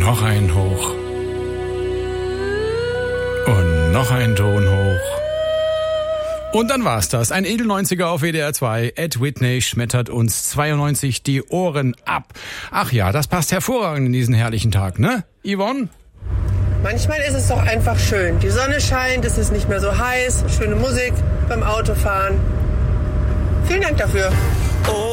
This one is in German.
noch ein hoch. Und noch ein Ton hoch. Und dann war's das. Ein Edel-90er auf WDR 2. Ed Whitney schmettert uns 92 die Ohren ab. Ach ja, das passt hervorragend in diesen herrlichen Tag, ne? Yvonne? Manchmal ist es doch einfach schön. Die Sonne scheint, es ist nicht mehr so heiß, schöne Musik beim Autofahren. Vielen Dank dafür.